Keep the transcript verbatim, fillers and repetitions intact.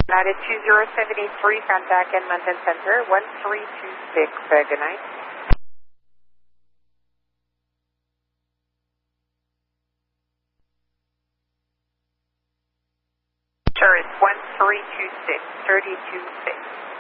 United two zero seven eight three, contact Edmonton Center, one three two six. Uh, good night. Sure, it's one three two six, thirty-two six.